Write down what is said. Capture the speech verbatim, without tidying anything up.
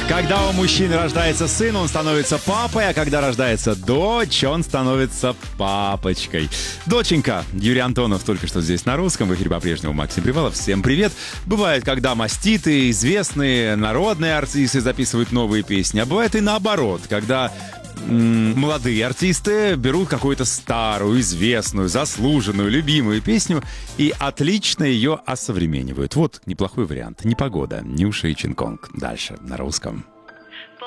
Когда у мужчины рождается сын, он становится папой, а когда рождается дочь, он становится папочкой. Доченька. Юрий Антонов только что здесь на русском. В эфире по-прежнему Максим Привалов. Всем привет. Бывает, когда маститы, известные народные артисты записывают новые песни, а бывает и наоборот, когда м- молодые артисты берут какую-то старую, известную, заслуженную, любимую песню и отлично ее осовременивают. Вот неплохой вариант. Непогода. Нюша и Чинг-Конг. Дальше на русском.